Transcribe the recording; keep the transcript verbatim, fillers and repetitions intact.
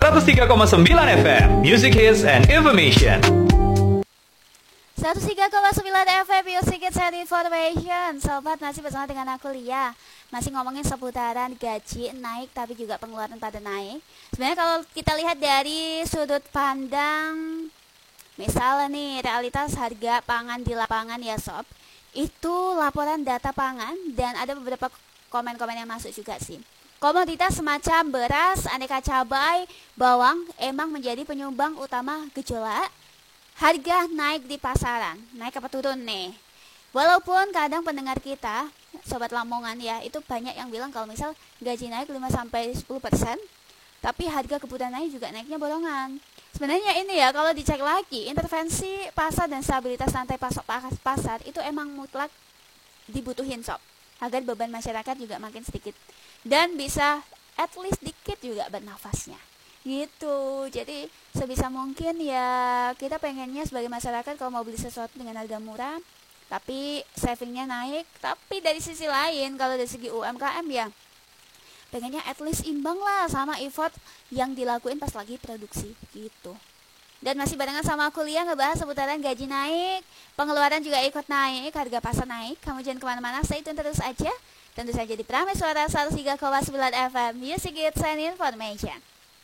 seratus tiga koma sembilan F M, Music Hits and Information. seratus tiga koma sembilan F M Music Hits and Information. Sobat, masih bersama dengan aku Lia. Masih ngomongin seputaran gaji naik tapi juga pengeluaran pada naik. Sebenarnya kalau kita lihat dari sudut pandang, misalnya nih realitas harga pangan di lapangan ya sob, itu laporan data pangan dan ada beberapa komen-komen yang masuk juga sih. Komoditas semacam beras, aneka cabai, bawang emang menjadi penyumbang utama gejolak harga naik di pasaran. Naik apa turun nih? Walaupun kadang pendengar kita, sobat Lamongan ya, itu banyak yang bilang kalau misal gaji naik lima sampai sepuluh persen, tapi harga kebutuhan naik juga naiknya bolongan. Sebenarnya ini ya, kalau dicek lagi, intervensi pasar dan stabilitas rantai pasok pasar itu emang mutlak dibutuhin sob, agar beban masyarakat juga makin sedikit dan bisa at least dikit juga bernafasnya gitu. Jadi sebisa mungkin ya kita pengennya sebagai masyarakat kalau mau beli sesuatu dengan harga murah tapi savingnya naik, tapi dari sisi lain kalau dari segi U M K M ya pengennya at least imbang lah sama effort yang dilakuin pas lagi produksi gitu. Dan masih barengan sama aku Lia ngebahas seputaran gaji naik, pengeluaran juga ikut naik, harga pasar naik. Kamu jangan kemana-mana, stay tune terus aja. Tentu saja di Prameswara seratus tiga koma sembilan F M Music Hits and Information.